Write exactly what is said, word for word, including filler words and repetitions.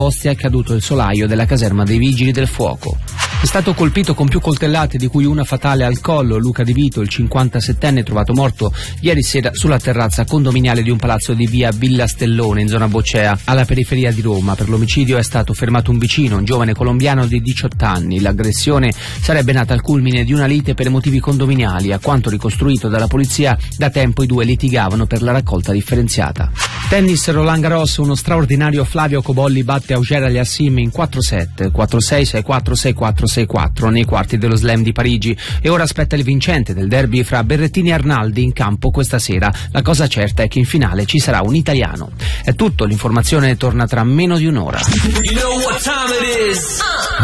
Ostia è caduto il solaio della caserma dei Vigili del Fuoco. È stato colpito con più coltellate, di cui una fatale al collo, Luca Di Vito, il cinquantasettenne, trovato morto ieri sera sulla terrazza condominiale di un palazzo di via Villa Stellone, in zona Boccea, alla periferia di Roma. Per l'omicidio è stato fermato un vicino, un giovane colombiano di diciotto anni. L'aggressione sarebbe nata al culmine di una lite per motivi condominiali. A quanto ricostruito dalla polizia, da tempo i due litigavano per la raccolta differenziata. Tennis, Roland Garros, uno straordinario Flavio Cobolli batte Auger Aliassime in quattro set, quattro sei, sei quattro, sei quattro, sei quattro nei quarti dello Slam di Parigi, e ora aspetta il vincente del derby fra Berrettini e Arnaldi in campo questa sera. La cosa certa è che in finale ci sarà un italiano. È tutto, l'informazione torna tra meno di un'ora.